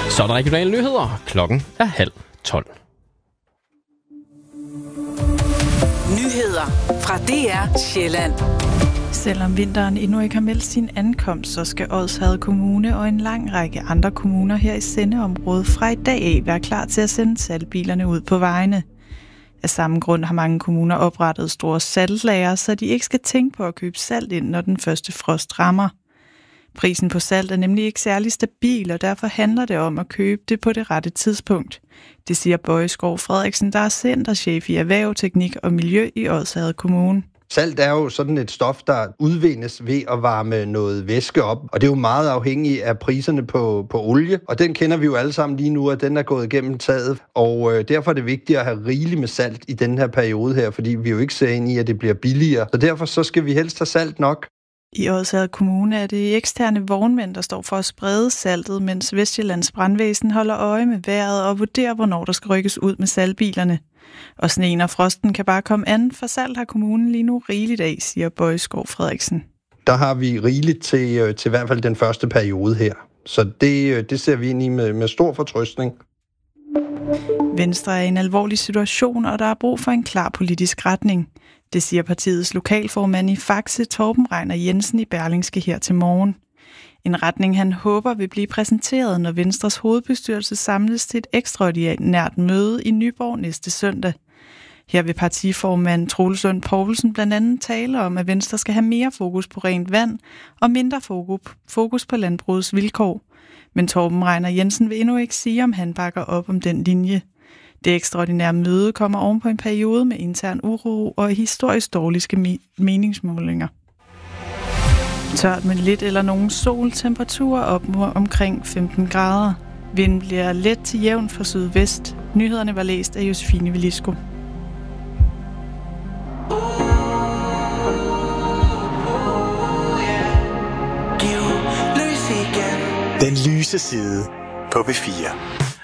Så er der regionale nyheder. Klokken er 11:30. Nyheder fra DR Sjælland. Selvom vinteren endnu ikke har meldt sin ankomst, så skal Odsherred Kommune og en lang række andre kommuner her i sendeområdet fra i dag af være klar til at sende saltbilerne ud på vejene. Af samme grund har mange kommuner oprettet store saltlager, så de ikke skal tænke på at købe salt ind, når den første frost rammer. Prisen på salt er nemlig ikke særlig stabil, og derfor handler det om at købe det på det rette tidspunkt. Det siger Bøje Skov Frederiksen, der er centerchef i Erhverv, Teknik og Miljø i Odsherred Kommune. Salt er jo sådan et stof, der udvindes ved at varme noget væske op, og det er jo meget afhængigt af priserne på olie, og den kender vi jo alle sammen lige nu, at den er gået igennem taget, og derfor er det vigtigt at have rigeligt med salt i den her periode her, fordi vi jo ikke ser ind i, at det bliver billigere, så derfor så skal vi helst have salt nok. I Odsherred Kommune er det eksterne vognmænd, der står for at sprede saltet, mens Vestjyllands Brandvæsen holder øje med vejret og vurderer, hvornår der skal rykkes ud med saltbilerne. Og sneen og frosten kan bare komme an, for salt har kommunen lige nu rigeligt af, siger Bøje Skov Frederiksen. Der har vi rigeligt til i hvert fald den første periode her. Så det ser vi ind i med stor fortrøstning. Venstre er i en alvorlig situation, og der er brug for en klar politisk retning. Det siger partiets lokalformand i Faxe, Torben Reiner Jensen, i Berlingske her til morgen. En retning, han håber vil blive præsenteret, når Venstres hovedbestyrelse samles til et ekstraordinært møde i Nyborg næste søndag. Her vil partiformand Troels Lund Poulsen blandt andet tale om, at Venstre skal have mere fokus på rent vand og mindre fokus på landbrugets vilkår. Men Torben Reiner Jensen vil endnu ikke sige, om han bakker op om den linje. Det ekstraordinære møde kommer oven på en periode med intern uro og historisk dårlige meningsmålinger. Tørt med lidt eller nogen sol, temperaturer op mod omkring 15 grader. Vinden bliver let til jævn fra sydvest. Nyhederne var læst af Josefine Velisco. Den lyse side på B4.